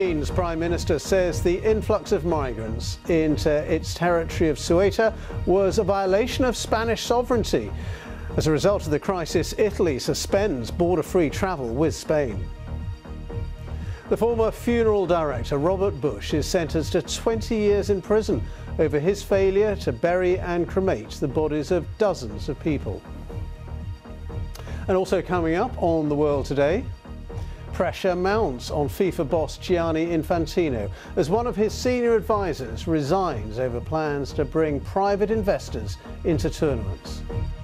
Spain's Prime Minister says the influx of migrants into its territory of Ceuta was a violation of Spanish sovereignty. As a result of the crisis, Italy suspends border-free travel with Spain. The former funeral director Robert Bush is sentenced to 20 years in prison over his failure to bury and cremate the bodies of dozens of people. And also coming up on The World Today, pressure mounts on FIFA boss Gianni Infantino as one of his senior advisors resigns over plans to bring private investors into tournaments.